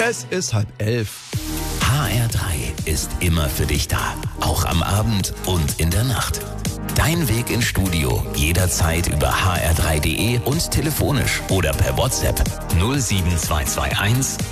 Es ist 10:30. HR3 ist immer für dich da. Auch am Abend und in der Nacht. Dein Weg ins Studio jederzeit über hr3.de und telefonisch oder per WhatsApp 07221